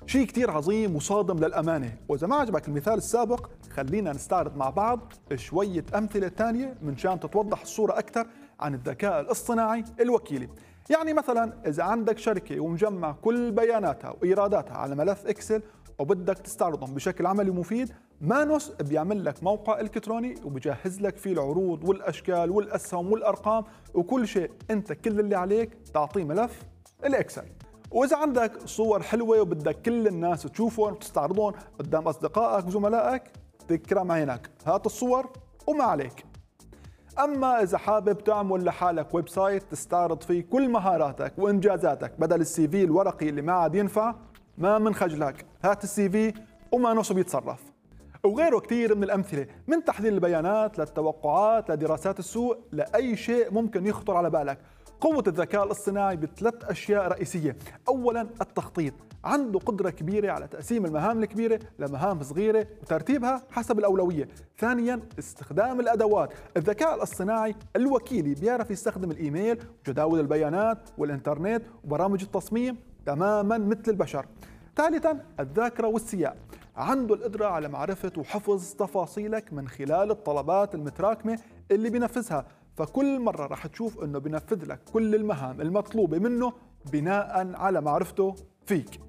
شيء كتير عظيم وصادم للأمانة. وإذا ما عجبك المثال السابق خلينا نستعرض مع بعض شوية أمثلة تانية من شان تتوضح الصورة أكثر عن الذكاء الاصطناعي الوكيلي. يعني مثلا إذا عندك شركة ومجمع كل بياناتها وإيراداتها على ملف إكسل وبدك تستعرضهم بشكل عملي مفيد، مانوس بيعمل لك موقع إلكتروني وبجهز لك فيه العروض والأشكال والأسهم والأرقام وكل شيء. أنت كل اللي عليك تعطيه ملف الإكسل. وإذا عندك صور حلوة وبدك كل الناس تشوفهم وتستعرضهم قدام أصدقائك وزملائك، تكرم عينك، هات الصور وما عليك. أما إذا حابب تعمل لحالك ويب سايت تستعرض فيه كل مهاراتك وإنجازاتك بدل السي في الورقي اللي ما عاد ينفع، ما من خجلك، هات السي في وما نصب يتصرف. وغيره كثير من الأمثلة، من تحليل البيانات للتوقعات لدراسات السوق لأي شيء ممكن يخطر على بالك. قوة الذكاء الاصطناعي بثلاث أشياء رئيسية. أولاً التخطيط، عنده قدرة كبيرة على تقسيم المهام الكبيرة لمهام صغيرة وترتيبها حسب الأولوية. ثانياً استخدام الأدوات، الذكاء الاصطناعي الوكيلي بيعرف يستخدم الإيميل وجداول البيانات والإنترنت وبرامج التصميم تماماً مثل البشر. ثالثاً الذاكرة والسياق، عنده القدرة على معرفة وحفظ تفاصيلك من خلال الطلبات المتراكمة اللي بينفذها، فكل مرة رح تشوف انه بينفذ لك كل المهام المطلوبة منه بناء على معرفته فيك.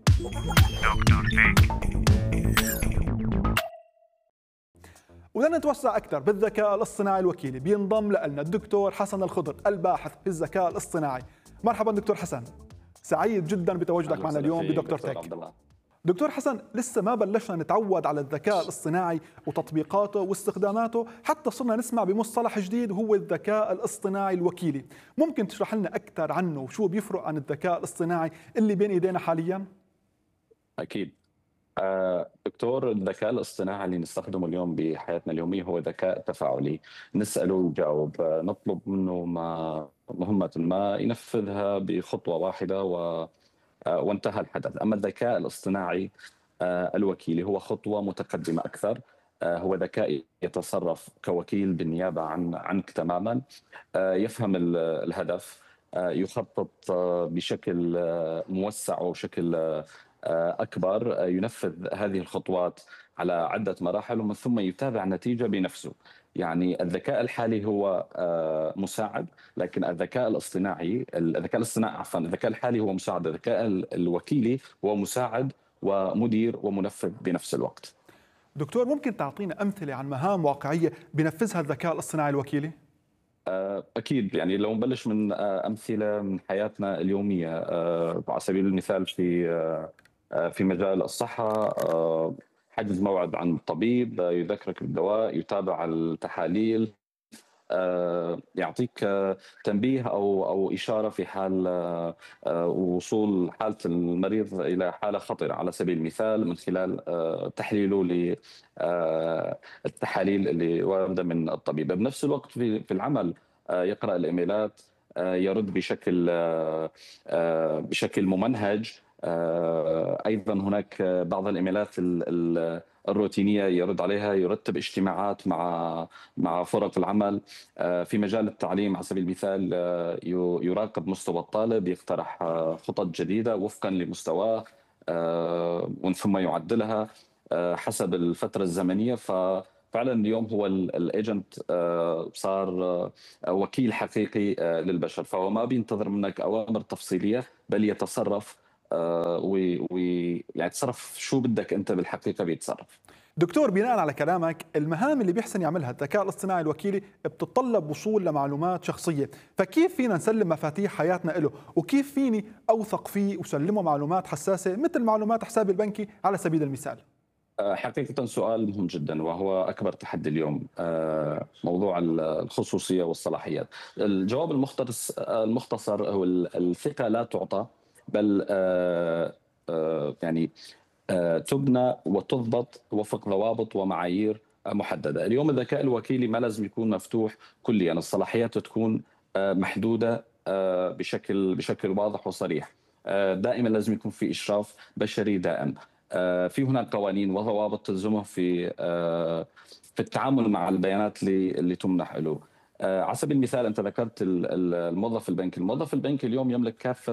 ولنتوسع أكثر بالذكاء الاصطناعي الوكيلي بينضم لنا الدكتور حسن الخضر الباحث في الذكاء الاصطناعي. مرحبا دكتور حسن، سعيد جدا بتواجدك معنا اليوم بدكتور تك. دكتور حسن، لسه ما بلشنا نتعود على الذكاء الاصطناعي وتطبيقاته واستخداماته، حتى صرنا نسمع بمصطلح جديد هو الذكاء الاصطناعي الوكيلي. ممكن تشرح لنا أكثر عنه وشو بيفرق عن الذكاء الاصطناعي اللي بين إيدينا حاليا؟ أكيد. دكتور، الذكاء الاصطناعي اللي نستخدمه اليوم بحياتنا اليومية هو ذكاء تفاعلي، نسأله ويجاوب، نطلب منه مهمة ما ينفذها بخطوة واحدة وانتهى الحدث. أما الذكاء الاصطناعي الوكيلي هو خطوة متقدمة أكثر، هو ذكاء يتصرف كوكيل بالنيابة عنك تماما، يفهم الهدف، يخطط بشكل موسع وبشكل أكبر، ينفذ هذه الخطوات على عدة مراحل ومن ثم يتابع النتيجة بنفسه. يعني الذكاء الحالي هو مساعد، لكن الذكاء الحالي هو مساعد، الذكاء الوكيلي هو مساعد ومدير ومنفذ بنفس الوقت. دكتور، ممكن تعطينا أمثلة عن مهام واقعية بنفذها الذكاء الاصطناعي الوكيلي؟ أكيد. يعني لو نبلش من أمثلة من حياتنا اليومية، على سبيل المثال في مجال الصحة، حجز موعد عند الطبيب، يذكرك بالدواء، يتابع التحاليل، يعطيك تنبيه أو إشارة في حال وصول حالة المريض إلى حالة خطرة، على سبيل المثال من خلال تحليله للتحاليل اللي واردة من الطبيب. بنفس الوقت في العمل يقرأ الإيميلات، يرد بشكل ممنهج. أيضا هناك بعض الإيميلات الروتينية يرد عليها، يرتب اجتماعات مع فرق العمل. في مجال التعليم على سبيل المثال يراقب مستوى الطالب، يقترح خطط جديدة وفقا لمستواه ومن ثم يعدلها حسب الفترة الزمنية. ففعلا اليوم هو الايجنت صار وكيل حقيقي للبشر، فهو ما بينتظر منك أوامر تفصيلية بل يتصرف ويعني يتصرف شو بدك انت بالحقيقه بيتصرف. دكتور، بناء على كلامك المهام اللي بيحسن يعملها الذكاء الاصطناعي الوكيلي بتتطلب وصول لمعلومات شخصية، فكيف فينا نسلم مفاتيح حياتنا له؟ وكيف فيني اوثق فيه وسلمه معلومات حساسة مثل معلومات حسابي البنكي على سبيل المثال؟ حقيقة سؤال مهم جدا، وهو أكبر تحدي اليوم، موضوع الخصوصية والصلاحيات. الجواب المختصر هو الثقة لا تعطى، بل يعني تبنى وتضبط وفق ضوابط ومعايير محددة. اليوم الذكاء الوكيلي ما لازم يكون مفتوح كليا، الصلاحيات تكون محدودة بشكل واضح وصريح. دائما لازم يكون في إشراف بشري دائم. في هناك قوانين وضوابط تلزمه في التعامل مع البيانات اللي تمنح له. على سبيل المثال أنت ذكرت الموظف البنكي اليوم يملك كافة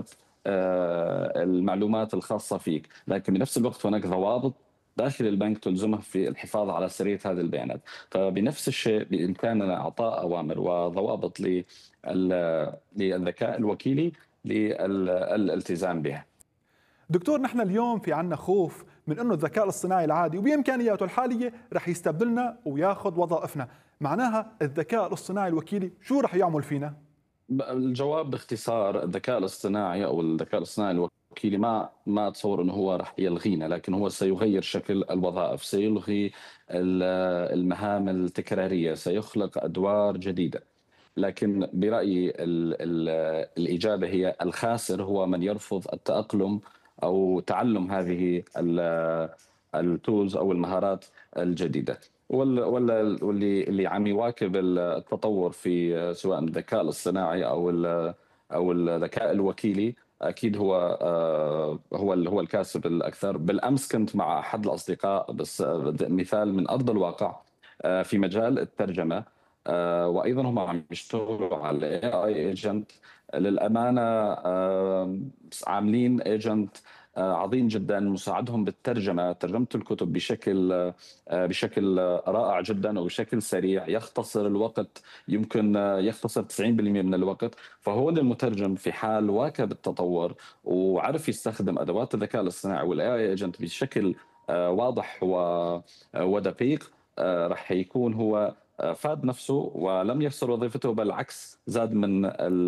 المعلومات الخاصة فيك، لكن بنفس الوقت هناك ضوابط داخل البنك تلزمه في الحفاظ على سرية هذه البيانات. فبنفس الشيء بإمكاننا إعطاء أوامر وضوابط للذكاء الوكيلي للالتزام بها. دكتور، نحن اليوم في عنا خوف من انه الذكاء الاصطناعي العادي وبامكانياته الحاليه رح يستبدلنا وياخذ وظائفنا، معناها الذكاء الاصطناعي الوكيلي شو رح يعمل فينا؟ الجواب باختصار، الذكاء الاصطناعي او الذكاء الاصطناعي الوكيلي ما اتصور انه هو راح يلغينا، لكن هو سيغير شكل الوظائف، سيلغي المهام التكراريه، سيخلق ادوار جديده. لكن برايي الاجابه هي الخاسر هو من يرفض التاقلم او تعلم هذه التولز او المهارات الجديده. واللي عم يواكب التطور في سواء الذكاء الاصطناعي او الذكاء الوكيلي اكيد هو الكاسب الاكثر. بالامس كنت مع احد الاصدقاء، بس مثال من ارض الواقع في مجال الترجمه، وايضا هم عم يشتغلوا على الاي ايجنت. للامانه عاملين ايجنت عظيم جدا مساعدهم بالترجمه، ترجمه الكتب بشكل رائع جدا وبشكل سريع، يختصر الوقت، يمكن يختصر 90% من الوقت. فهو المترجم في حال واكب التطور وعرف يستخدم ادوات الذكاء الاصطناعي والاي ايجنت بشكل واضح ودقيق، راح يكون هو فاد نفسه ولم يخسر وظيفته، بالعكس زاد من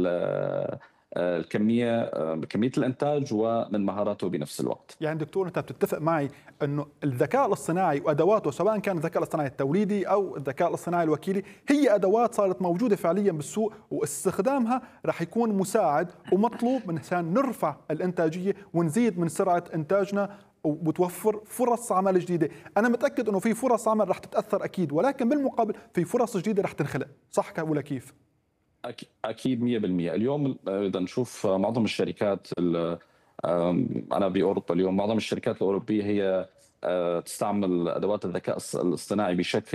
كمية الإنتاج ومن مهاراته بنفس الوقت. يعني دكتور، أنت بتتفق معي أنه الذكاء الاصطناعي وأدواته، سواء كان الذكاء الاصطناعي التوليدي أو الذكاء الاصطناعي الوكيلي، هي أدوات صارت موجودة فعليا بالسوق، واستخدامها رح يكون مساعد ومطلوب من عشان نرفع الإنتاجية ونزيد من سرعة إنتاجنا وبتوفر فرص عمل جديدة. أنا متأكد أنه في فرص عمل رح تتأثر أكيد، ولكن بالمقابل في فرص جديدة رح تنخلق، صح ولا كيف؟ أكيد 100%. اليوم إذا نشوف معظم الشركات، أنا بأوروبا اليوم معظم الشركات الأوروبية هي تستعمل أدوات الذكاء الاصطناعي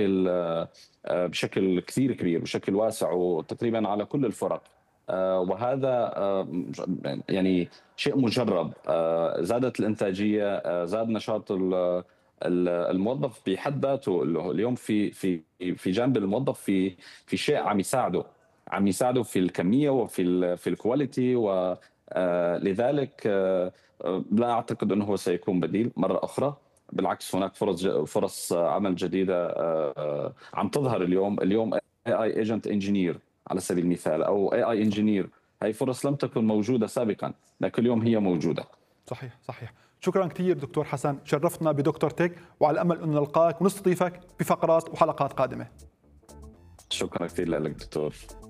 بشكل كثير كبير، بشكل واسع، وتقريبا على كل الفرق. وهذا يعني شيء مجرب، زادت الإنتاجية، زاد نشاط الموظف بحد ذاته. اليوم في جانب الموظف في شيء عم يساعده في الكميه وفي الكواليتي، ولذلك لا اعتقد انه هو سيكون بديل مره اخرى. بالعكس، هناك فرص عمل جديده عم تظهر اليوم اي ايجنت انجينير على سبيل المثال، او اي انجينير. هي فرص لم تكن موجوده سابقا، لكن اليوم هي موجوده. صحيح. شكرا كثير دكتور حسن، شرفتنا بدكتور تك، وعلى امل انه نلقاك ونستضيفك بفقرات وحلقات قادمه. شكرا كثير لك دكتور.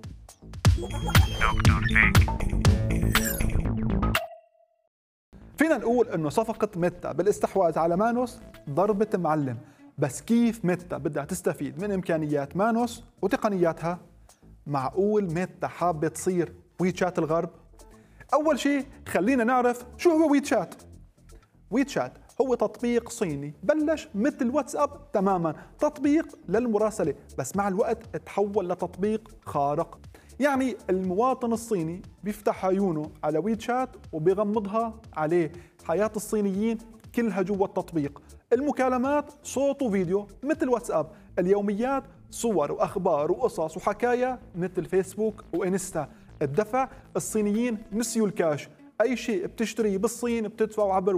فينا نقول انه صفقة ميتا بالاستحواذ على مانوس ضربة معلم، بس كيف ميتا بدها تستفيد من امكانيات مانوس وتقنياتها؟ معقول ميتا حابة تصير ويتشات الغرب؟ اول شيء خلينا نعرف شو هو ويتشات. ويتشات هو تطبيق صيني بلش مثل واتساب تماما، تطبيق للمراسلة، بس مع الوقت تحول لتطبيق خارق. يعني المواطن الصيني بيفتح عيونه على ويتشات وبيغمضها عليه. حياة الصينيين كلها جوا التطبيق، المكالمات صوت وفيديو مثل واتساب، اليوميات صور وأخبار وقصص وحكاية مثل فيسبوك وإنستا. الدفع، الصينيين نسيوا الكاش، أي شيء بتشتريه بالصين بتدفعه عبر